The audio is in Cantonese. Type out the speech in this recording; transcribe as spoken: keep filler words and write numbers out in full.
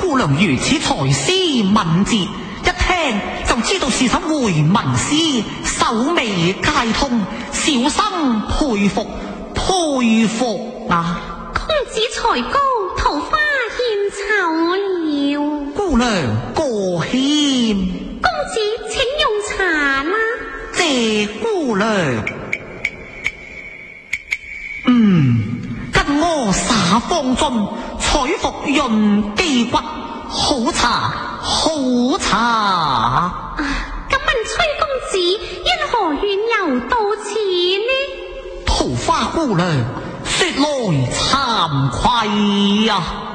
姑娘如此才思敏捷，一聽就知道是首回文詩，首尾皆通，小生佩服佩服啊！ 公子才高，桃花獻醜了。 姑娘過謙， 公子請用茶啦。 謝姑娘。嗯，跟我灑芳樽，採服潤肌骨，好茶好茶。 啊，敢問崔公子因何遠遊到此呢？ 桃花姑娘，說來慚愧啊！